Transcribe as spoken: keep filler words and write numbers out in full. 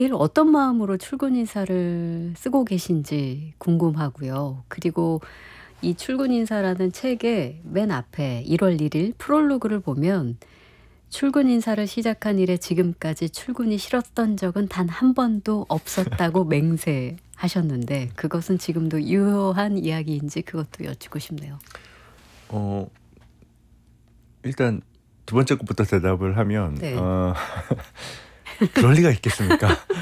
늘 어떤 마음으로 출근 인사를 쓰고 계신지 궁금하고요. 그리고 이 출근 인사라는 책의 맨 앞에 일월 일일 프롤로그를 보면 출근 인사를 시작한 이래 지금까지 출근이 싫었던 적은 단 한 번도 없었다고 맹세하셨는데 그것은 지금도 유효한 이야기인지 그것도 여쭙고 싶네요. 어 일단 두 번째 것부터 대답을 하면 네. 어 그럴 리가 있겠습니까?